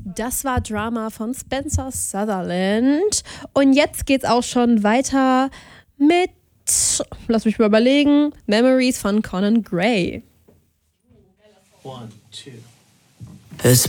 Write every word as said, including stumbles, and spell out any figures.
Das war Drama von Spencer Sutherland. Und jetzt geht's auch schon weiter mit, lass mich mal überlegen, Memories von Conan Gray. One, two.